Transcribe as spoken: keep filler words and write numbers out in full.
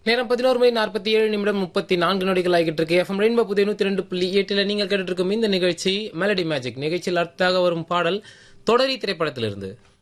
நேரம் பதினோரு மணி நாற்பத்தி ஏழு நிமிடம் முப்பத்தி நான்கு நொடிகள் ஆகிட்டு இருக்கு. எஃப்எம் ரெயின்போ புதிய நூத்தி ரெண்டு புள்ளி எட்டுல நீங்கள் கேட்டுட்டு இருக்கும் இந்த நிகழ்ச்சி மெலடி மேஜிக் நிகழ்ச்சியில் அடுத்தாக வரும் பாடல் தொடரி திரைப்படத்திலிருந்து.